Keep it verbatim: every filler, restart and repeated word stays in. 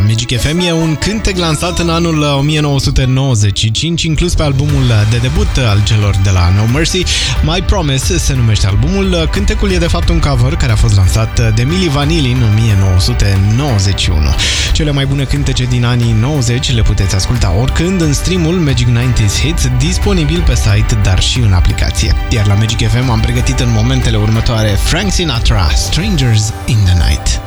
Magic F M. E un cântec lansat în anul o mie nouă sute nouăzeci și cinci, inclus pe albumul de debut al celor de la No Mercy. My Promise se numește albumul. Cântecul e de fapt un cover care a fost lansat de Milli Vanilli în o mie nouă sute nouăzeci și unu. Cele mai bune cântece din anii nouăzeci le puteți asculta oricând în streamul Magic nouăzeci Hits, disponibil pe site, dar și în aplicație. Iar la Magic F M am pregătit în momentele următoare Frank Sinatra, Strangers in the Night.